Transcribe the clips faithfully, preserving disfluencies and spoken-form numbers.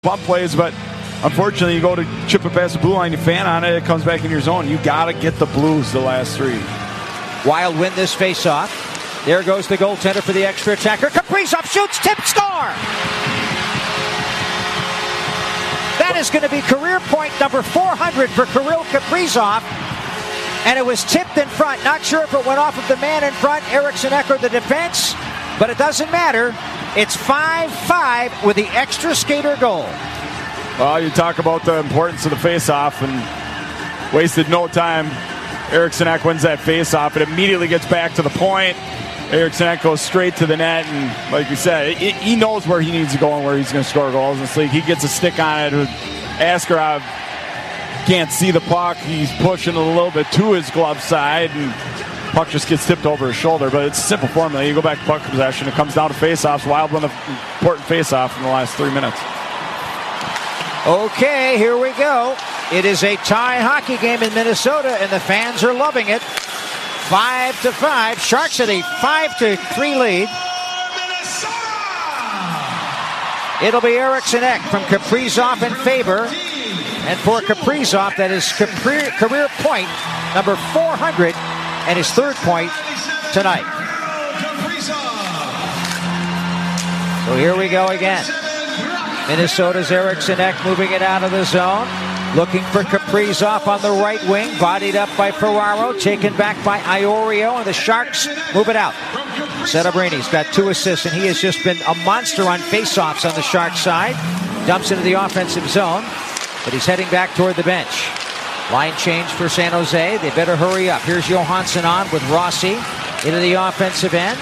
bump plays, but unfortunately you go to chip it past the blue line, you fan on it, it comes back in your zone. You got to get the Blues the last three. Wild win this face-off. There goes the goaltender for the extra attacker. Kaprizov shoots, tip, score! That is going to be career point number four hundred for Kirill Kaprizov. And it was tipped in front. Not sure if it went off of the man in front, Eriksson Ek, or the defense, but it doesn't matter. It's five five with the extra skater goal. Well, you talk about the importance of the face-off, and wasted no time. Eriksson Ek wins that face-off. It immediately gets back to the point. Eriksson Ek goes straight to the net, and like you said, it, he knows where he needs to go and where he's going to score goals in this league. He gets a stick on it. Askarov can't see the puck. He's pushing it a little bit to his glove side, and puck just gets tipped over his shoulder. But it's a simple formula. You go back to puck possession. It comes down to face-offs. Wild won the important face-off in the last three minutes. Okay, here we go. It is a tie hockey game in Minnesota, and the fans are loving it. Five to five. Sharks at a five to three lead. It'll be Eriksson Ek from Kaprizov and Faber. And for Kaprizov, that is career, career point number four hundred and his third point tonight. So here we go again. Minnesota's Eriksson Ek moving it out of the zone. Looking for Kaprizov on the right wing. Bodied up by Ferraro. Taken back by Iorio. And the Sharks move it out. Celebrini got two assists, and he has just been a monster on faceoffs on the Sharks side. Dumps into the offensive zone, but he's heading back toward the bench. Line change for San Jose. They better hurry up. Here's Johansson on with Rossi into the offensive end.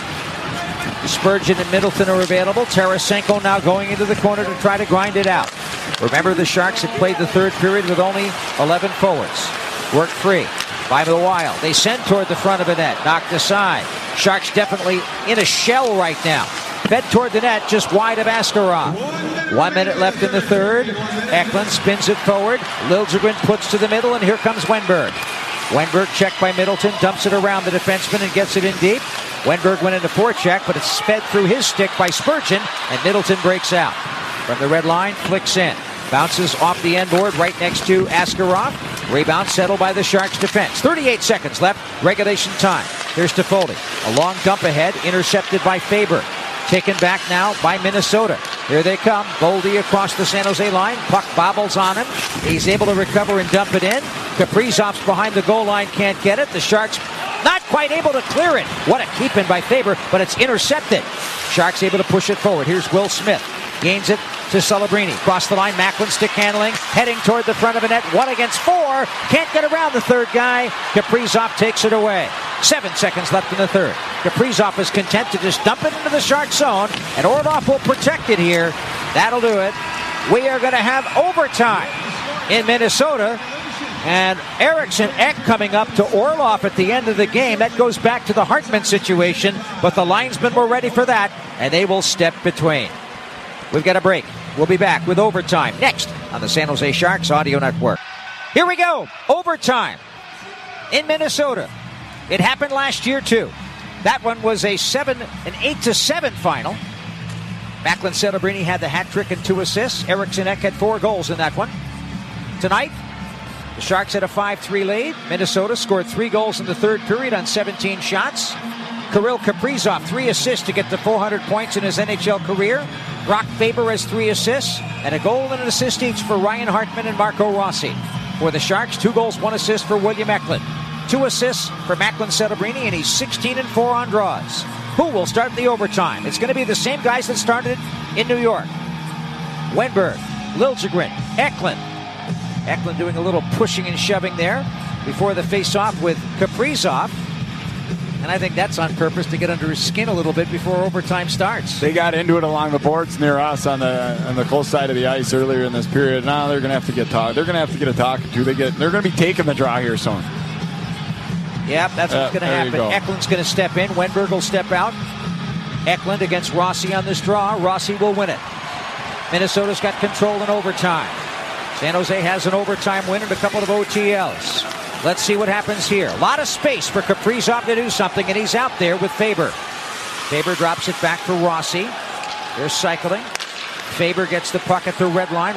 Spurgeon and Middleton are available. Tarasenko now going into the corner to try to grind it out. Remember, the Sharks had played the third period with only eleven forwards. Work free by the Wild. They send toward the front of the net. Knocked aside. Sharks definitely in a shell right now. Fed toward the net, just wide of Askarov. One minute left in the third. Eklund spins it forward. Liljegren puts to the middle, and here comes Wenberg. Wenberg checked by Middleton, dumps it around the defenseman and gets it in deep. Wenberg went into forecheck, but it's sped through his stick by Spurgeon, and Middleton breaks out. From the red line, flicks in. Bounces off the end board right next to Askarov. Rebound settled by the Sharks defense. thirty-eight seconds left, regulation time. Here's Toffoli. A long dump ahead, intercepted by Faber. Taken back now by Minnesota. Here they come. Boldy across the San Jose line. Puck bobbles on him. He's able to recover and dump it in. Kaprizov's behind the goal line, can't get it. The Sharks not quite able to clear it. What a keep-in by Faber, but it's intercepted. Sharks able to push it forward. Here's Will Smith. Gains it to Celebrini. Cross the line, Macklin stick handling. Heading toward the front of the net. One against four. Can't get around the third guy. Kaprizov takes it away. Seven seconds left in the third. Kaprizov is content to just dump it into the Shark zone, and Orlov will protect it here. That'll do it. We are going to have overtime in Minnesota. And Eriksson Ek coming up to Orlov at the end of the game. That goes back to the Hartman situation, but the linesmen were ready for that, and they will step between. We've got a break. We'll be back with overtime next on the San Jose Sharks Audio Network. Here we go. Overtime in Minnesota. It happened last year, too. That one was a seven, an eight to seven final. Macklin Celebrini had the hat trick and two assists. Eriksson Ek had four goals in that one. Tonight, the Sharks had a five three lead. Minnesota scored three goals in the third period on seventeen shots. Kirill Kaprizov, three assists to get to four hundred points in his N H L career. Brock Faber has three assists, and a goal and an assist each for Ryan Hartman and Marco Rossi. For the Sharks, two goals, one assist for William Eklund. Two assists for Macklin Celebrini, and he's sixteen and four on draws. Who will start the overtime? It's going to be the same guys that started in New York. Wenberg, Liljegren, Eklund. Eklund doing a little pushing and shoving there before the face-off with Kaprizov. And I think that's on purpose to get under his skin a little bit before overtime starts. They got into it along the boards near us on the on the close side of the ice earlier in this period. Now they're going to have to get talk. They're going to have to get a talking to. They get. They're going to be taking the draw here soon. Yep, that's what's uh, going to happen. Go. Eklund's going to step in. Wenberg will step out. Eklund against Rossi on this draw. Rossi will win it. Minnesota's got control in overtime. San Jose has an overtime win and a couple of O T Ls. Let's see what happens here. A lot of space for Kaprizov to do something, and he's out there with Faber. Faber drops it back for Rossi. They're cycling. Faber gets the puck at the red line.